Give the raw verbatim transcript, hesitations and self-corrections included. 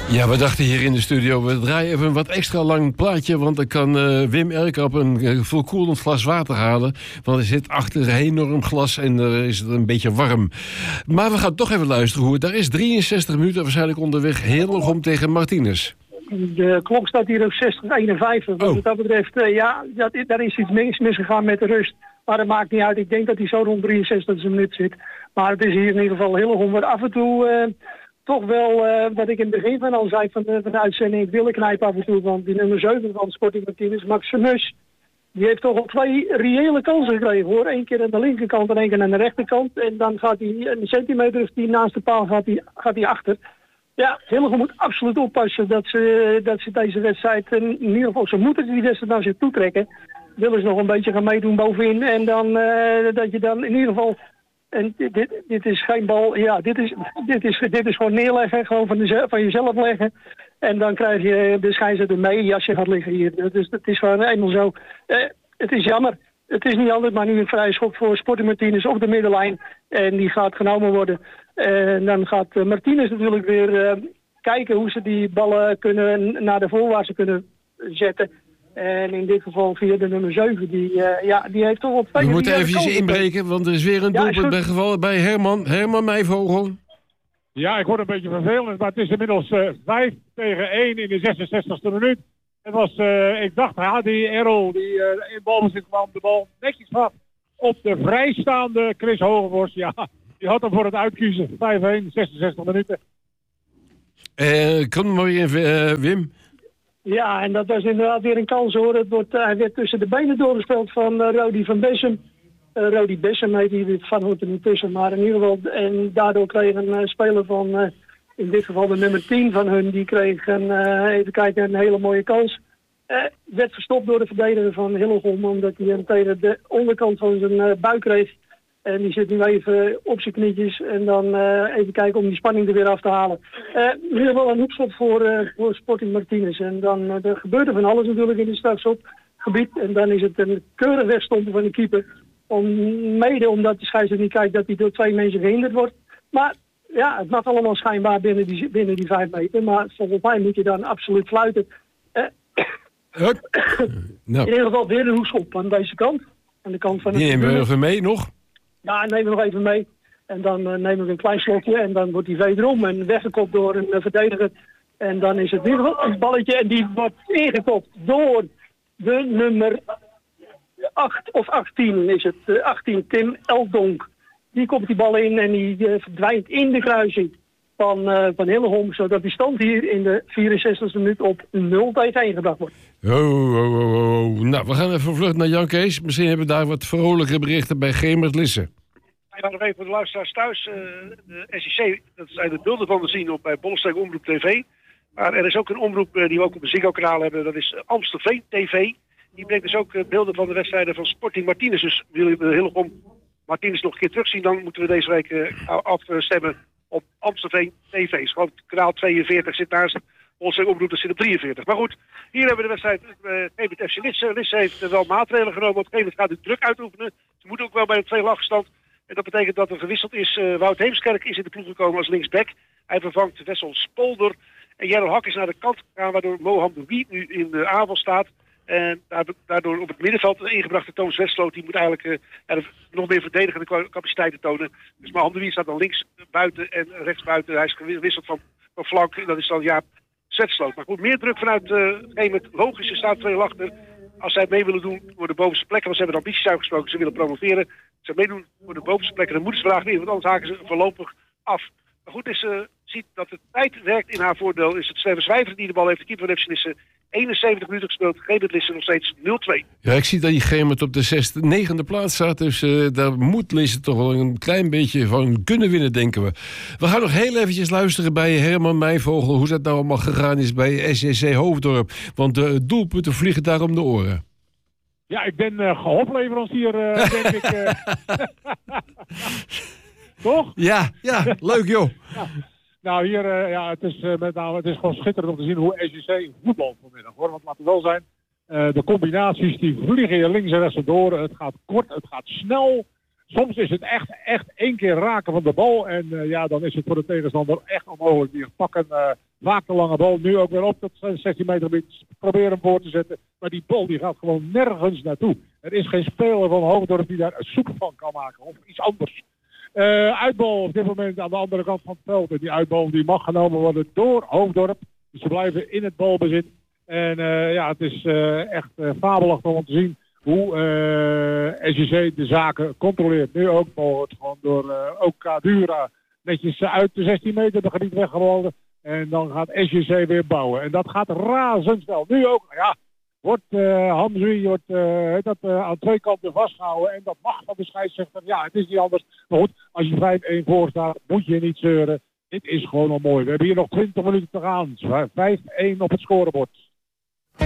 Ja, we dachten hier in de studio, we draaien even een wat extra lang plaatje, want dan kan uh, Wim Erkamp een uh, volkoelend glas water halen. Want er zit achter een enorm glas en er is het een beetje warm. Maar we gaan toch even luisteren hoe het daar is. drieënzestig minuten waarschijnlijk onderweg, Hillegom tegen Martinez. De klok staat hier op zestig eenenvijftig. Oh. Wat dat betreft, uh, ja, dat, daar is iets mis, misgegaan met de rust. Maar dat maakt niet uit. Ik denk dat hij zo rond drieënzestig minuut zit. Maar het is hier in ieder geval Hillegom waar af en toe... Uh, toch wel, uh, wat ik in het begin van al zei van de, van de uitzending, ik wil knijpen af en toe, want die nummer zeven van Sporting Martinez, Max Vermus, die heeft toch al twee reële kansen gekregen hoor. Eén keer aan de linkerkant en één keer aan de rechterkant. En dan gaat hij een centimeter of die naast de paal gaat hij, gaat hij achter. Ja, Hillegom moet absoluut oppassen dat ze, dat ze deze wedstrijd, in ieder geval, ze moeten die wedstrijd naar zich toe trekken. Willen ze nog een beetje gaan meedoen bovenin en dan uh, dat je dan in ieder geval... En dit, dit, dit is geen bal, ja, dit is, dit is, dit is gewoon neerleggen, gewoon van, de, van jezelf leggen. En dan krijg je de scheidsrechter mee als je gaat liggen hier. Dus het is gewoon eenmaal zo. Eh, het is jammer. Het is niet altijd, maar nu een vrije schop voor Sporting Martinez op de middenlijn. En die gaat genomen worden. En dan gaat Martinez natuurlijk weer uh, kijken hoe ze die ballen kunnen naar de voorwaartse kunnen zetten. En in dit geval via de nummer zeven, die, uh, ja, die heeft toch wat... We moeten eventjes inbreken, want er is weer een ja, doelpunt bij gevallen bij Herman. Herman Meijvogel. Ja, ik word een beetje vervelend, maar het is inmiddels uh, vijf tegen één in de zesenzestigste minuut. Het was, uh, ik dacht, ja, die Errol, die uh, in balbezit kwam, de bal netjes af op de vrijstaande Chris Hogevorst. Ja, die had hem voor het uitkiezen. vijf één, zesenzestig minuten. Uh, kom maar weer in, uh, Wim. Ja, en dat was inderdaad weer een kans hoor. Het wordt, uh, hij werd tussen de benen doorgespeeld van uh, Rodi van Bessem. Uh, Rodi Bessem heet hij, van hoort er niet tussen. Maar in ieder geval, en daardoor kreeg een uh, speler van, uh, in dit geval de nummer tien van hun, die kreeg een, uh, even kijken, een hele mooie kans. Uh, werd verstopt door de verdediger van Hillegom, omdat hij hem tegen de onderkant van zijn uh, buik kreeg. En die zit nu even op zijn knietjes en dan uh, even kijken om die spanning er weer af te halen. Uh, in ieder geval een hoekschop voor, uh, voor Sporting Martinez. En dan uh, er gebeurt er van alles natuurlijk in het strafschopgebied. En dan is het een keurig wegstompen van de keeper. Om, mede omdat de scheidsrechter niet kijkt dat hij door twee mensen gehinderd wordt. Maar ja, het mag allemaal schijnbaar binnen die, binnen die vijf meter. Maar volgens mij moet je dan absoluut fluiten. Uh, nou. In ieder geval weer een hoekschop aan deze kant. Aan de kant van die nemen we even mee nog. Ja, neem we nog even mee. En dan uh, nemen we een klein slokje. En dan wordt hij wederom en weggekopt door een uh, verdediger. En dan is het weer een balletje. En die wordt ingekopt door de nummer acht of achttien is het. Uh, achttien, Tim Eldonk. Die komt die bal in en die uh, verdwijnt in de kruising van, uh, van Hillegom. Zodat die stand hier in de vierenzestigste minuut op nul tegen één gebracht wordt. Oh, oh, oh, oh. Nou, we gaan even vlug naar Jan Kees. Misschien hebben we daar wat vrolijke berichten bij Gemert Lissen. Ja, nog even voor de luisteraars thuis. Uh, de S I C, dat zijn de beelden van te zien op bij Bollenstreek Omroep T V. Maar er is ook een omroep uh, die we ook op een Ziggo-kanaal hebben. Dat is Amstelveen T V. Die brengt dus ook uh, beelden van de wedstrijden van Sporting Martinez. Dus wil je uh, Hillegom Martinez nog een keer terugzien, dan moeten we deze week uh, afstemmen op Amstelveen T V. Dus gewoon kanaal tweeënveertig zit naast Bollenstreek Omroep, dat zit op drieënveertig. Maar goed, hier hebben we de wedstrijd uh, met F C Lisse. Lisse heeft uh, wel maatregelen genomen, want Gemert gaat nu druk uitoefenen. Ze moeten ook wel bij een twee lachstand. En dat betekent dat er gewisseld is. Uh, Wout Heemskerk is in de ploeg gekomen als linksback. Hij vervangt Wessel Spolder. En Jero Hak is naar de kant gegaan, waardoor Mohamed Wie nu in de aanval staat. En daardoor op het middenveld ingebrachte Toons Westloot, die moet eigenlijk uh, nog meer verdedigende capaciteiten tonen. Dus Mohamed Wie staat dan links buiten en rechts buiten. Hij is gewisseld van, van flank. En dat is dan Jaap Zwetsloot. Maar goed, meer druk vanuit uh, Gemert. Logisch, er staat twee achter. Als zij mee willen doen voor de bovenste plekken, want ze hebben de ambities uitgesproken, ze willen promoveren. Als ze meedoen voor de bovenste plekken, dan moeten ze vandaag weer, want anders haken ze voorlopig af. Maar goed, als ze ziet dat de tijd werkt in haar voordeel, is het Sven Zwijver die de bal heeft, de keeper van F C Lisse. eenenzeventig minuten gespeeld, Gemert Lisse nog steeds nul twee. Ja, ik zie dat die Gemert op de zesde, negende plaats staat, dus uh, daar moet Lisse toch wel een klein beetje van kunnen winnen, denken we. We gaan nog heel eventjes luisteren bij Herman Meijvogel, hoe dat nou allemaal gegaan is bij S J C Hoofddorp. Want de doelpunten vliegen daar om de oren. Ja, ik ben uh, gehofleverancier, uh, denk ik. Uh. Toch? Ja, ja, leuk joh. Ja. Nou, hier, uh, ja, het is, uh, met name, het is gewoon schitterend om te zien hoe S J C voetbalt vanmiddag, hoor. Want laten we wel zijn, uh, de combinaties die vliegen hier links en rechts door. Het gaat kort, het gaat snel. Soms is het echt, echt één keer raken van de bal. En uh, ja, dan is het voor de tegenstander echt onmogelijk. Die pakken uh, Vaak de lange bal. Nu ook weer op dat zestien meter gebied. Probeer hem voor te zetten. Maar die bal die gaat gewoon nergens naartoe. Er is geen speler van Hoofddorp die daar een soep van kan maken. Of iets anders. Uh, uitbal op dit moment aan de andere kant van het veld. En die uitbal die mag genomen worden door Hoofddorp. Dus ze blijven in het balbezit. En uh, ja, het is uh, echt uh, fabelachtig om te zien hoe uh, S J C de zaken controleert. Nu ook bal wordt gewoon door uh, ook Kadura netjes uit de zestien meter de gebied weggewogen. En dan gaat S J C weer bouwen. En dat gaat razendsnel. Nu ook, ja, wordt uh, Hamzoui wordt uh, dat uh, aan twee kanten vastgehouden. En dat mag van de scheidsrechter. Ja, het is niet anders. Maar goed, als je vijf-een voor staat, moet je niet zeuren. Dit is gewoon al mooi. We hebben hier nog twintig minuten te gaan. vijf-een op het scorebord.